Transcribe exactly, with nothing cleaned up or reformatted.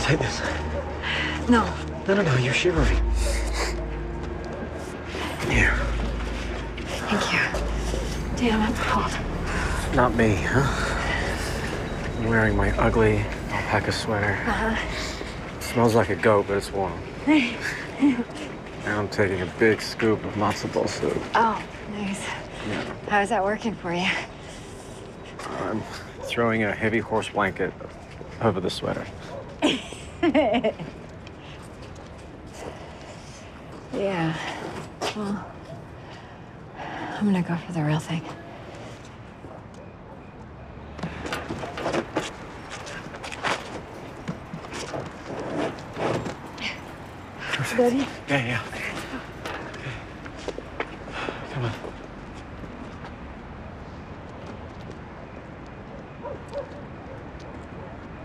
take this? No. No, no, no, you're shivering. Here. Thank you. Damn, I'm cold. Not me, huh? I'm wearing my ugly alpaca sweater. Uh-huh. Smells like a goat, but it's warm. And I'm taking a big scoop of matzo ball soup. Oh, nice. Yeah. How's that working for you? I'm throwing a heavy horse blanket over the sweater. Yeah. Well, I'm gonna go for the real thing. Perfect. Ready? Yeah, yeah. Come on.